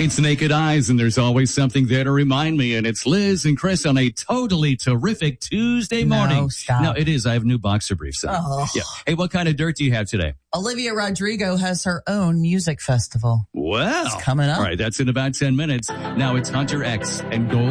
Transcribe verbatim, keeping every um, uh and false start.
It's Naked Eyes, and there's always something there to remind me, and it's Liz and Chris on a totally terrific Tuesday morning. No, stop. No, it is. I have new boxer briefs on. Oh. Yeah. Hey, what kind of dirt do you have today? Olivia Rodrigo has her own music festival. Well, it's coming up. All right, that's in about ten minutes. Now it's Hunter X and Gold.